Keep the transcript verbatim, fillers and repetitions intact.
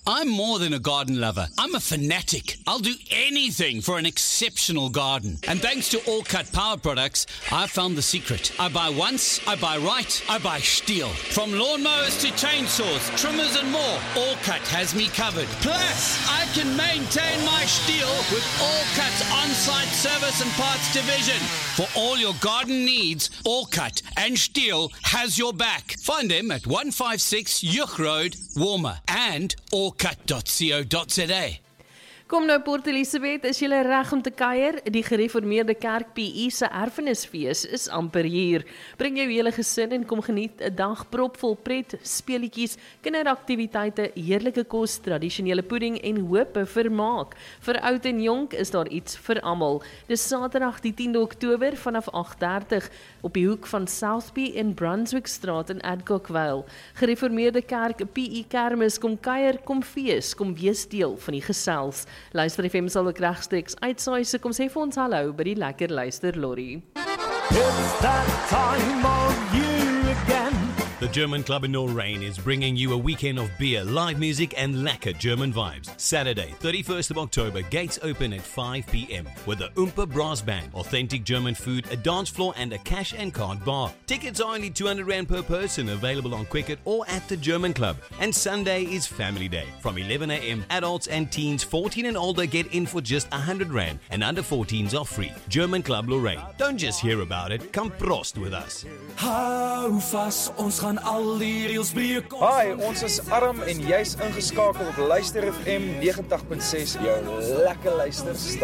I'm more than a garden lover. I'm a fanatic. I'll do anything for an exceptional garden. And thanks to All Cut Power products, I found the secret. I buy once, I buy right, I buy Stihl. From lawnmowers to chainsaws, trimmers and more, All Cut has me covered. Plus, I can maintain my Stihl with All Cut's on-site service and parts division. For all your garden needs, All Cut and Stihl has your back. Find them at one five six Juk Road, Warmer, and all cut dot co dot za. Kom nou Port Elizabeth, is julle reg om te kuier? Die gereformeerde kerk P I se erfenisfees is amper hier. Bring jou hele gesin en kom geniet 'n dag propvol pret, speletjies, kinderaktiwiteite, heerlike kos, tradisionele pudding en hoop vermaak. Vir oud en jonk is daar iets vir almal. Dis Saterdag die tiende Oktober vanaf agt dertig op die hoek van Southby en Brunswickstraat in Adcock Vale. Gereformeerde kerk P I Kermis, kom kuier, kom fees, kom wees deel van die gesels. Luister F M sal ook regstreeks uitsaai, so kom sê vir ons hallo by die lekker luister lorry. It's that time of year again. The German Club in Norrain is bringing you a weekend of beer, live music and lekker German vibes. Saturday, thirty-first of October, gates open at five p.m. with the Oompa Brass Band, authentic German food, a dance floor and a cash and card bar. Tickets are only two hundred rand per person, available on Quicket or at the German Club. And Sunday is Family Day. From eleven a.m, adults and teens fourteen and older get in for just one hundred rand and under fourteens are free. German Club Lorraine. Don't just hear about it, come prost with us. Hou vas, ons gaan al die reels breek. Hi, ons is Arm en jy's ingeskakel op Luister F M negentig punt ses, jou lekker luister.